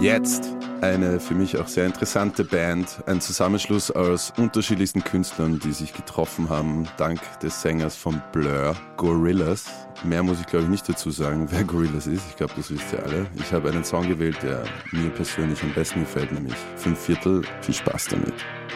Jetzt eine für mich auch sehr interessante Band, ein Zusammenschluss aus unterschiedlichsten Künstlern, die sich getroffen haben, dank des Sängers von Blur, Gorillaz. Mehr muss ich glaube ich nicht dazu sagen, wer Gorillaz ist. Ich glaube, das wisst ihr alle. Ich habe einen Song gewählt, der mir persönlich am besten gefällt, nämlich 5/4. Viel Spaß damit.